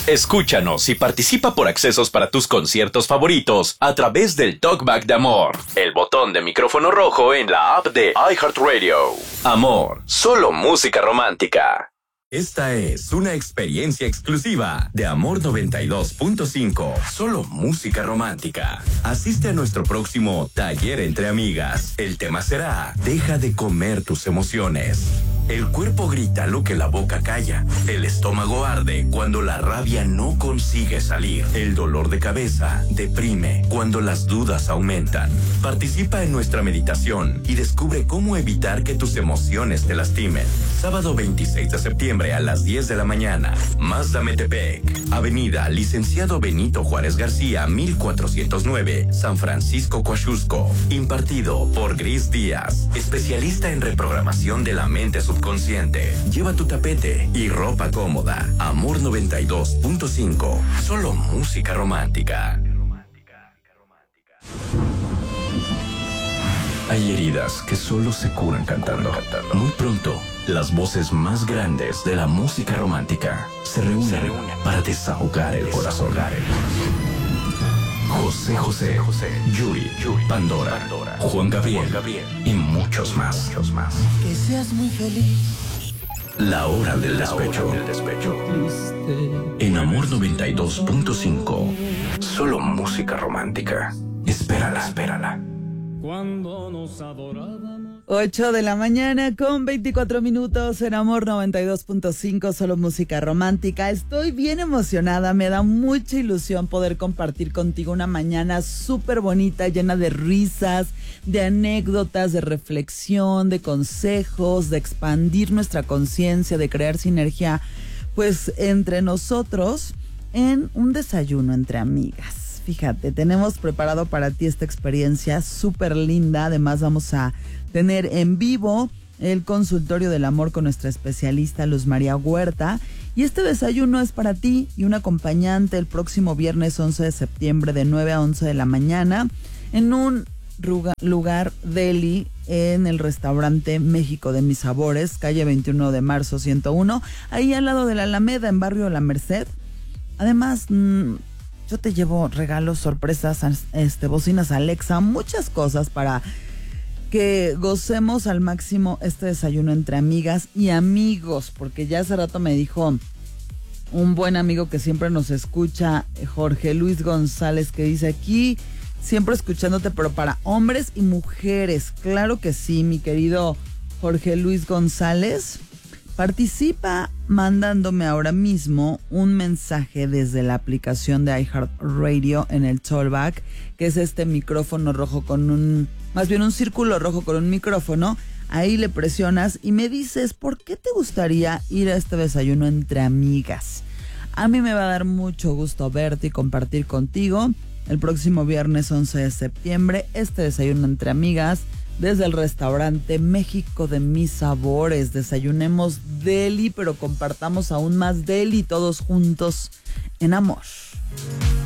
Escúchanos y participa por accesos para tus conciertos favoritos a través del Talkback de Amor, el botón de micrófono rojo en la app de iHeartRadio. Amor, solo música romántica. Esta es una experiencia exclusiva de Amor 92.5, solo música romántica. Asiste a nuestro próximo taller entre amigas. El tema será: deja de comer tus emociones. El cuerpo grita lo que la boca calla. El estómago arde cuando la rabia no consigue salir. El dolor de cabeza deprime cuando las dudas aumentan. Participa en nuestra meditación y descubre cómo evitar que tus emociones te lastimen. Sábado 26 de septiembre a las 10 de la mañana. Mazda Metepec, Avenida Licenciado Benito Juárez García, 1409, San Francisco, Coaxusco. Impartido por Gris Díaz, especialista en reprogramación de la mente subconsciente. Lleva tu tapete y ropa cómoda. Amor 92.5, solo música romántica. Hay heridas que solo se curan cantando. Muy pronto, las voces más grandes de la música romántica se reúnen para desahogar el corazón. José José, Yuri, Pandora, Juan Gabriel y muchos más. Que seas muy feliz. La hora del despecho. En Amor 92.5, solo música romántica. Espérala. Cuando nos adorábamos. 8 de la mañana con 24 minutos en Amor 92.5, solo música romántica. Estoy bien emocionada, me da mucha ilusión poder compartir contigo una mañana súper bonita, llena de risas, de anécdotas, de reflexión, de consejos, de expandir nuestra conciencia, de crear sinergia, pues entre nosotros en un desayuno entre amigas. Fíjate, tenemos preparado para ti esta experiencia súper linda. Además vamos a tener en vivo el consultorio del amor con nuestra especialista Luz María Huerta. Y este desayuno es para ti y un acompañante el próximo viernes 11 de septiembre de 9 a 11 de la mañana en un lugar deli en el restaurante México de Mis Sabores, calle 21 de marzo 101, ahí al lado de la Alameda en barrio La Merced. Además, yo te llevo regalos, sorpresas, bocinas Alexa, muchas cosas para que gocemos al máximo este desayuno entre amigas y amigos, porque ya hace rato me dijo un buen amigo que siempre nos escucha, Jorge Luis González, que dice aquí, siempre escuchándote, pero para hombres y mujeres. Claro que sí, mi querido Jorge Luis González. Participa mandándome ahora mismo un mensaje desde la aplicación de iHeartRadio en el Talkback, que es este micrófono rojo un círculo rojo con un micrófono. Ahí le presionas y me dices por qué te gustaría ir a este desayuno entre amigas. A mí me va a dar mucho gusto verte y compartir contigo el próximo viernes 11 de septiembre este desayuno entre amigas desde el restaurante México de Mis Sabores. Desayunemos deli, pero compartamos aún más deli todos juntos en amor.